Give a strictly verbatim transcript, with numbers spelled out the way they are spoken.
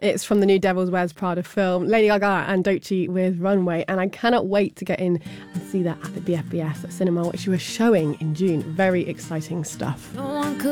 It's from the new Devil's Wears Prada film, Lady Gaga and Doechii with Runway, and I cannot wait to get in and see that at the B F B S cinema, which you were showing in June. Very exciting stuff. No one could